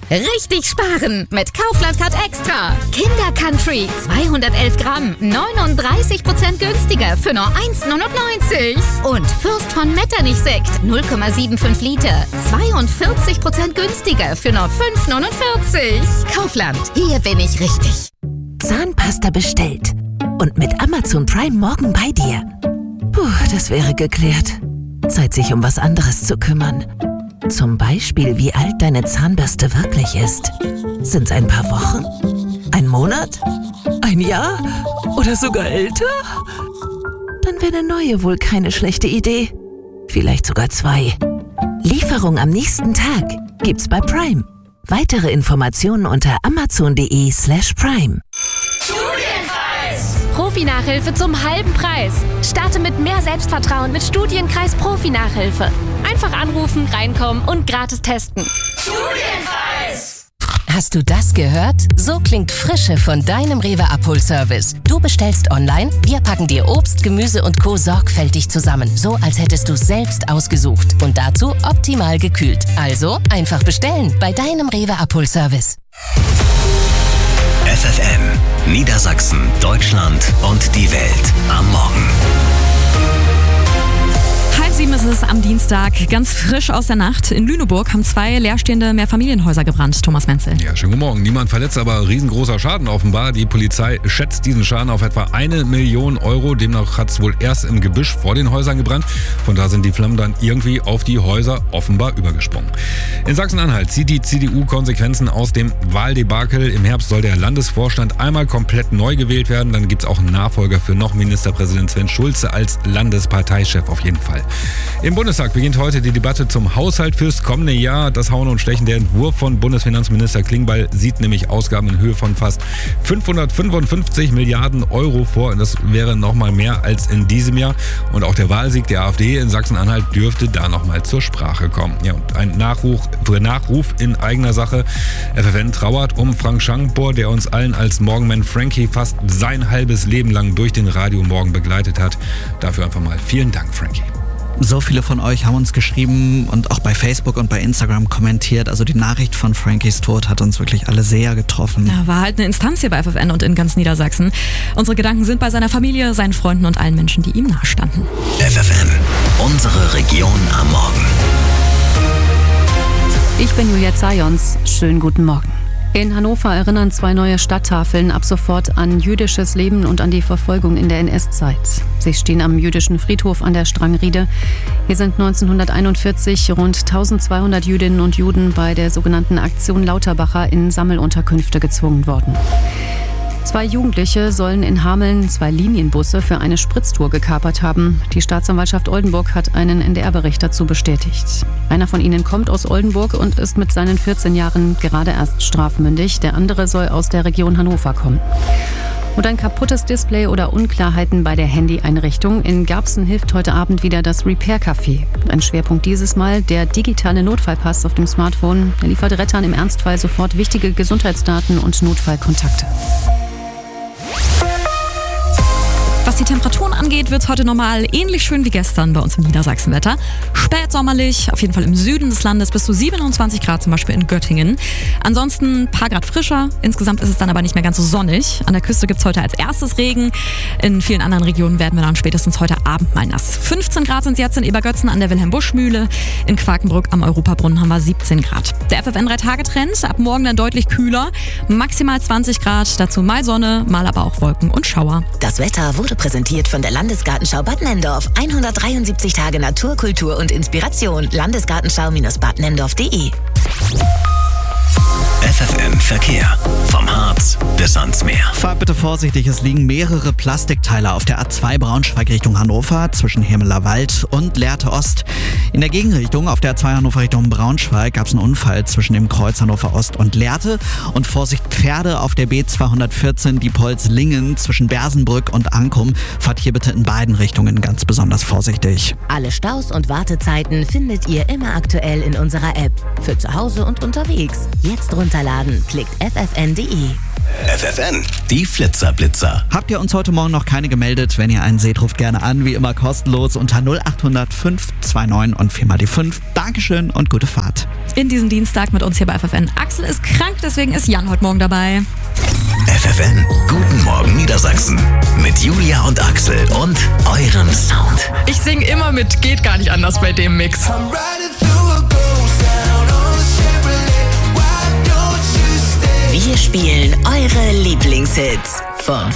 Richtig sparen mit Kaufland Card Extra. Kinder Country 211 Gramm, 39% günstiger für nur 1,99. Und Fürst von Metternich-Sekt 0,75 Liter, 42% günstiger für nur 5,49. Kaufland, hier bin ich richtig. Zahnpasta bestellt. Und mit Amazon Prime morgen bei dir. Puh, das wäre geklärt. Zeit, sich um was anderes zu kümmern. Zum Beispiel, wie alt deine Zahnbürste wirklich ist. Sind's ein paar Wochen? Ein Monat? Ein Jahr? Oder sogar älter? Dann wäre eine neue wohl keine schlechte Idee. Vielleicht sogar 2. Lieferung am nächsten Tag gibt's bei Prime. Weitere Informationen unter amazon.de/prime. Profi-Nachhilfe zum halben Preis. Starte mit mehr Selbstvertrauen mit Studienkreis Profi-Nachhilfe. Einfach anrufen, reinkommen und gratis testen. Studienkreis! Hast du das gehört? So klingt Frische von deinem Rewe Abholservice. Du bestellst online, wir packen dir Obst, Gemüse und Co. sorgfältig zusammen. So, als hättest du es selbst ausgesucht. Und dazu optimal gekühlt. Also einfach bestellen bei deinem Rewe Abholservice. FFN, Niedersachsen, Deutschland und die Welt am Morgen. 6:30 ist es am Dienstag, ganz frisch aus der Nacht. In Lüneburg haben 2 leerstehende Mehrfamilienhäuser gebrannt. Thomas Menzel. Ja, schönen guten Morgen. Niemand verletzt, aber riesengroßer Schaden offenbar. Die Polizei schätzt diesen Schaden auf etwa 1 Million Euro. Demnach hat es wohl erst im Gebüsch vor den Häusern gebrannt. Von da sind die Flammen dann irgendwie auf die Häuser offenbar übergesprungen. In Sachsen-Anhalt zieht die CDU Konsequenzen aus dem Wahldebakel. Im Herbst soll der Landesvorstand einmal komplett neu gewählt werden. Dann gibt es auch einen Nachfolger für noch Ministerpräsident Sven Schulze als Landesparteichef auf jeden Fall. Im Bundestag beginnt heute die Debatte zum Haushalt fürs kommende Jahr. Das Hauen und Stechen, der Entwurf von Bundesfinanzminister Klingbeil sieht nämlich Ausgaben in Höhe von fast 555 Milliarden Euro vor. Das wäre nochmal mehr als in diesem Jahr. Und auch der Wahlsieg der AfD in Sachsen-Anhalt dürfte da nochmal zur Sprache kommen. Ja, und ein Nachruf in eigener Sache. FFN trauert um Frank Schankbohr, der uns allen als Morgenman Frankie fast sein halbes Leben lang durch den Radiomorgen begleitet hat. Dafür einfach mal vielen Dank, Frankie. So viele von euch haben uns geschrieben und auch bei Facebook und bei Instagram kommentiert. Also die Nachricht von Frankies Tod hat uns wirklich alle sehr getroffen. Ja, war halt eine Instanz hier bei FFN und in ganz Niedersachsen. Unsere Gedanken sind bei seiner Familie, seinen Freunden und allen Menschen, die ihm nahestanden. FFN, unsere Region am Morgen. Ich bin Julia Zajons. Schönen guten Morgen. In Hannover erinnern 2 neue Stadttafeln ab sofort an jüdisches Leben und an die Verfolgung in der NS-Zeit. Sie stehen am jüdischen Friedhof an der Strangriede. Hier sind 1941 rund 1200 Jüdinnen und Juden bei der sogenannten Aktion Lauterbacher in Sammelunterkünfte gezwungen worden. 2 Jugendliche sollen in Hameln 2 Linienbusse für eine Spritztour gekapert haben. Die Staatsanwaltschaft Oldenburg hat einen NDR-Bericht dazu bestätigt. Einer von ihnen kommt aus Oldenburg und ist mit seinen 14 Jahren gerade erst strafmündig. Der andere soll aus der Region Hannover kommen. Und ein kaputtes Display oder Unklarheiten bei der Handy-Einrichtung. In Garbsen hilft heute Abend wieder das Repair-Café. Ein Schwerpunkt dieses Mal der digitale Notfallpass auf dem Smartphone. Er liefert Rettern im Ernstfall sofort wichtige Gesundheitsdaten und Notfallkontakte. Was die Temperaturen angeht, wird es heute normal ähnlich schön wie gestern bei uns im Niedersachsenwetter. Spätsommerlich, auf jeden Fall im Süden des Landes bis zu 27 Grad, zum Beispiel in Göttingen. Ansonsten ein paar Grad frischer. Insgesamt ist es dann aber nicht mehr ganz so sonnig. An der Küste gibt es heute als erstes Regen. In vielen anderen Regionen werden wir dann spätestens heute Abend mal nass. 15 Grad sind es jetzt in Ebergötzen an der Wilhelm-Busch-Mühle. In Quakenbrück am Europabrunnen haben wir 17 Grad. Der FFN 3-Tage-Trend, ab morgen dann deutlich kühler. Maximal 20 Grad, dazu mal Sonne, mal aber auch Wolken und Schauer. Das Wetter wurde präsentiert von der Landesgartenschau Bad Nenndorf. 173 Tage Natur, Kultur und Inspiration. Landesgartenschau-badnenndorf.de. FFN Verkehr. Vom Harz bis ans Meer. Fahrt bitte vorsichtig, es liegen mehrere Plastikteile auf der A2 Braunschweig Richtung Hannover zwischen Hirmeler Wald und Lehrte Ost. In der Gegenrichtung auf der A2 Hannover Richtung Braunschweig gab es einen Unfall zwischen dem Kreuz Hannover Ost und Lehrte. Und Vorsicht Pferde auf der B214 Diepholz-Lingen zwischen Bersenbrück und Ankum. Fahrt hier bitte in beiden Richtungen ganz besonders vorsichtig. Alle Staus und Wartezeiten findet ihr immer aktuell in unserer App. Für zu Hause und unterwegs. Jetzt runterladen, klickt ffn.de. FFN, die Flitzer-Blitzer. Habt ihr uns heute Morgen noch keine gemeldet? Wenn ihr einen seht, ruft gerne an, wie immer kostenlos unter 0800 529 und 4 mal die 5. Dankeschön und gute Fahrt. In diesem Dienstag mit uns hier bei FFN. Axel ist krank, deswegen ist Jan heute Morgen dabei. FFN, guten Morgen Niedersachsen. Mit Julia und Axel und eurem Sound. Ich sing immer mit, geht gar nicht anders bei dem Mix. Wir spielen eure Lieblingshits von